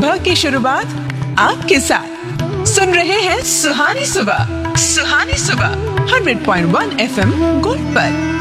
सुबह की शुरुआत आपके साथ। सुन रहे हैं सुहानी सुबह 100.1 FM गोल्ड पर।